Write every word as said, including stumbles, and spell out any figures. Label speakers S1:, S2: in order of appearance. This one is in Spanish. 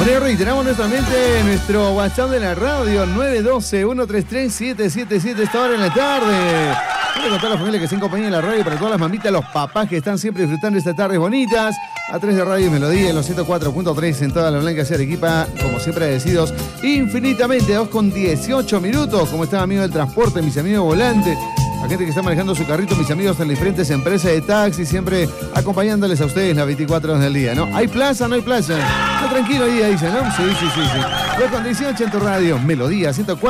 S1: Bueno, reiteramos nuevamente nuestro WhatsApp de la radio, nueve uno dos, uno tres tres, siete siete siete, esta hora en la tarde. Quiero contar a la familia que se acompaña en la radio, para todas las mamitas, los papás que están siempre disfrutando de estas tardes bonitas. A tres de Radio y Melodía en los ciento cuatro punto tres en toda la blanca y Arequipa, como siempre agradecidos infinitamente. dos con dieciocho minutos. ¿Cómo están, amigos del transporte, mis amigos volantes? A gente que está manejando su carrito, mis amigos en las diferentes empresas de taxi, siempre acompañándoles a ustedes las veinticuatro horas del día, ¿no? ¿Hay plaza? ¿No hay plaza? Está tranquilo ahí, dicen, ¿no? Sí, sí, sí, sí. dos con dieciocho en tu radio, Melodía ciento cuatro.